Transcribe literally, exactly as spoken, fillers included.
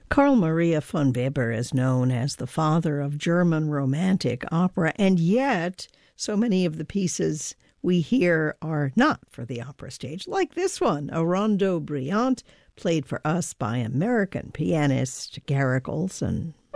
Carl Maria von Weber is known as the father of German Romantic opera, and yet so many of the pieces we hear are not for the opera stage, like this one, a Rondo Brillante, played for us by American pianist Garrick Olson.